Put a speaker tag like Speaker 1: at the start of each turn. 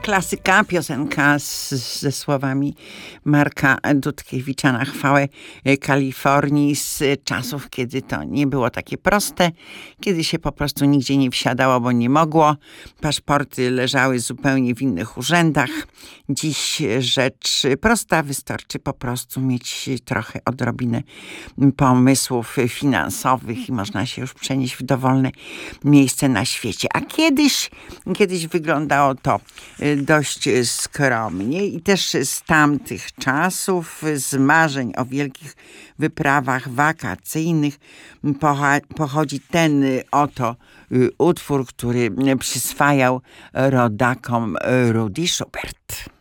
Speaker 1: klasyka, piosenka ze słowami Marka Dudkiewicza na chwałę Kalifornii z czasów, kiedy to nie było takie proste, kiedy się po prostu nigdzie nie wsiadało, bo nie mogło. Paszporty leżały zupełnie w innych urzędach. Dziś rzecz prosta, wystarczy po prostu mieć trochę odrobinę pomysłów finansowych i można się już przenieść w dowolne miejsce na świecie. A kiedyś wyglądało to dość skromnie i też z tamtych czasów, z marzeń o wielkich wyprawach wakacyjnych pochodzi ten oto utwór, który przyswajał rodakom Rudy Schubert.